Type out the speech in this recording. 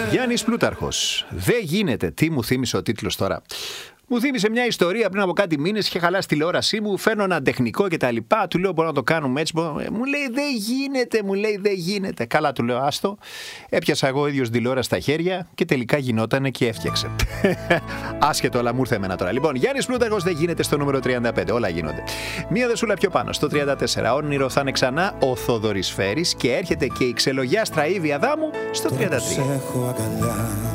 Γιάννης Πλούταρχος. Δεν γίνεται. Τι μου θύμισε ο τίτλος τώρα. Μου θύμισε μια ιστορία πριν από κάτι μήνες. Είχε χαλάσει τηλεόρασή μου. Φέρνω ένα τεχνικό κτλ. Του λέω: μπορώ να το κάνουμε έτσι. Μου λέει: δεν γίνεται. Μου λέει: δεν γίνεται. Καλά, του λέω: άστο. Έπιασα εγώ ίδιος τηλεόραση στα χέρια και τελικά γινότανε και έφτιαξε. Άσχετο, αλλά μου ήρθε εμένα τώρα. Λοιπόν, Γιάννης Πλούταρχος, δεν γίνεται στο νούμερο 35. Όλα γίνονται. Μία δεσούλα πιο πάνω, στο 34. Όνειρο θα είναι ξανά ο Θοδωρής Φέρης και έρχεται και η ξελογιάστρα Ήβη Αδάμου στο 33.